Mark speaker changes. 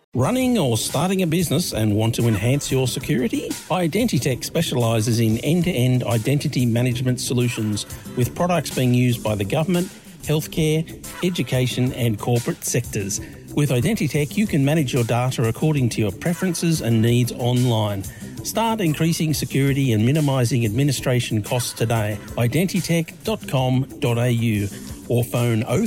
Speaker 1: Running or starting a business and want to enhance your security? Identitech specialises in end-to-end identity management solutions with products being used by the government, healthcare, education and corporate sectors. With Identitech, you can manage your data according to your preferences and needs online. Start increasing security and minimising administration costs today. Identitech.com.au or phone